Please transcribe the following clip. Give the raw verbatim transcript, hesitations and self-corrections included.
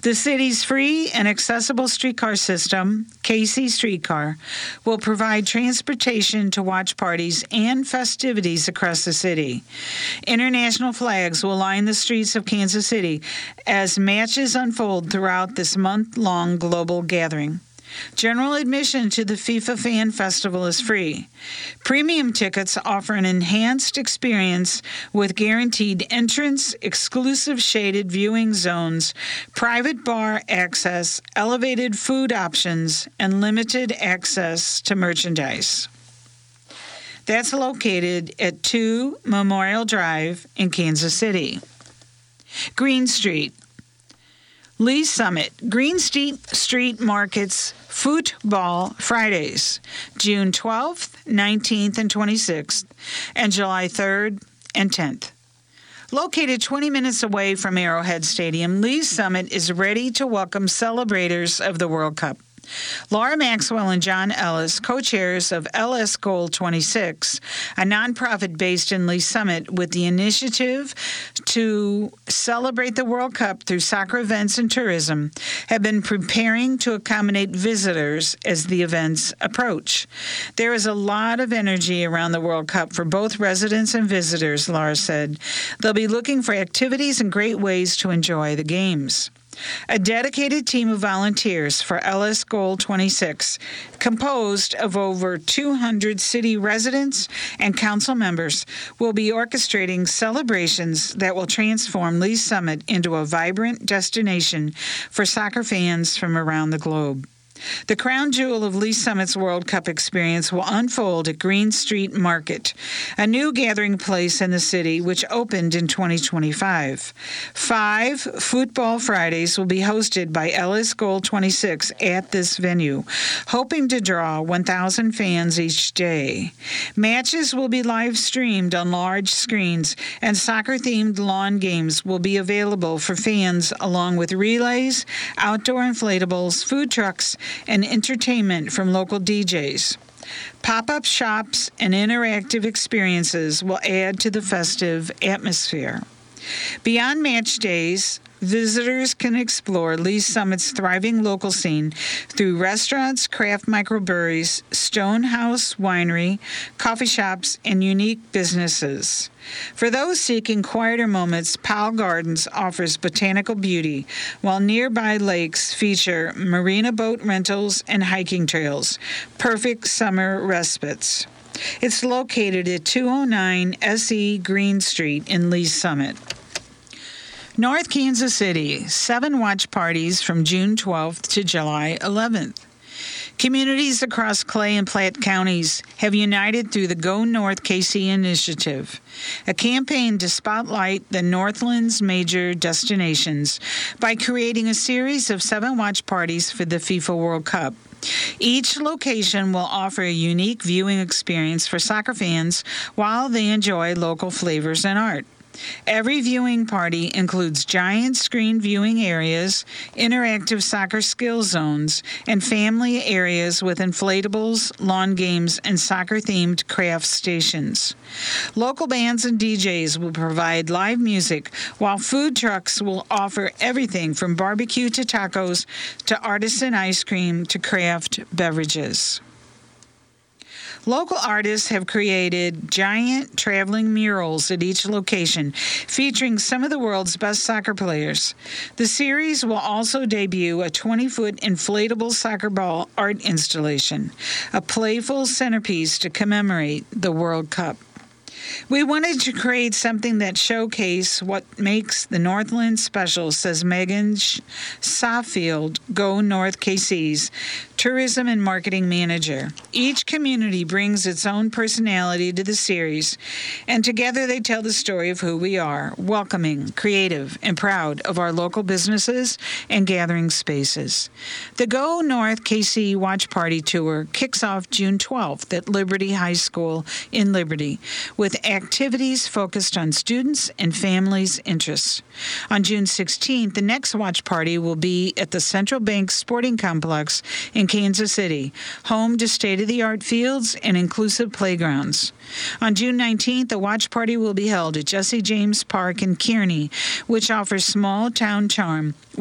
The city's free and accessible streetcar system, K C Streetcar, will provide transportation to watch parties and festivities across the city. International flags will line the streets of Kansas City as matches unfold throughout this month-long global gathering. General admission to the FIFA Fan Festival is free. Premium tickets offer an enhanced experience with guaranteed entrance, exclusive shaded viewing zones, private bar access, elevated food options, and limited access to merchandise. That's located at two Memorial Drive in Kansas City. Green Street. Lee Summit, Green Street Street Markets Football Fridays, June twelfth, nineteenth, and twenty-sixth, and July third and tenth. Located twenty minutes away from Arrowhead Stadium, Lee Summit is ready to welcome celebrators of the World Cup. Laura Maxwell and John Ellis, co-chairs of L S Goal twenty-six, a nonprofit based in Lee Summit with the initiative to celebrate the World Cup through soccer events and tourism, have been preparing to accommodate visitors as the events approach. There is a lot of energy around the World Cup for both residents and visitors, Laura said. They'll be looking for activities and great ways to enjoy the games. A dedicated team of volunteers for L S Goal twenty-six, composed of over two hundred city residents and council members, will be orchestrating celebrations that will transform Lee Summit into a vibrant destination for soccer fans from around the globe. The crown jewel of Lee Summit's World Cup experience will unfold at Green Street Market, a new gathering place in the city which opened in twenty twenty-five. Five Football Fridays will be hosted by L S Goal twenty-six at this venue, hoping to draw one thousand fans each day. Matches will be live streamed on large screens, and soccer-themed lawn games will be available for fans, along with relays, outdoor inflatables, food trucks, and entertainment from local D Js. Pop-up shops and interactive experiences will add to the festive atmosphere. Beyond match days, visitors can explore Lee Summit's thriving local scene through restaurants, craft microbreweries, Stonehouse Winery, coffee shops, and unique businesses. For those seeking quieter moments, Powell Gardens offers botanical beauty, while nearby lakes feature marina boat rentals and hiking trails, perfect summer respites. It's located at two oh nine S E Green Street in Lee Summit. North Kansas City, seven watch parties from June twelfth to July eleventh. Communities across Clay and Platte counties have united through the Go North K C initiative, a campaign to spotlight the Northland's major destinations by creating a series of seven watch parties for the FIFA World Cup. Each location will offer a unique viewing experience for soccer fans while they enjoy local flavors and art. Every viewing party includes giant screen viewing areas, interactive soccer skill zones, and family areas with inflatables, lawn games, and soccer-themed craft stations. Local bands and D Js will provide live music, while food trucks will offer everything from barbecue to tacos to artisan ice cream to craft beverages. Local artists have created giant traveling murals at each location, featuring some of the world's best soccer players. The series will also debut a twenty-foot inflatable soccer ball art installation, a playful centerpiece to commemorate the World Cup. We wanted to create something that showcased what makes the Northland special, says Megan Sawfield, Go North K C's Tourism and Marketing Manager. Each community brings its own personality to the series, and together they tell the story of who we are, welcoming, creative, and proud of our local businesses and gathering spaces. The Go North K C Watch Party Tour kicks off June twelfth at Liberty High School in Liberty, with activities focused on students and families' interests. On June sixteenth, the next watch party will be at the Central Bank Sporting Complex in Kansas City, home to state-of-the-art fields and inclusive playgrounds. On June nineteenth, a watch party will be held at Jesse James Park in Kearney, which offers small town charm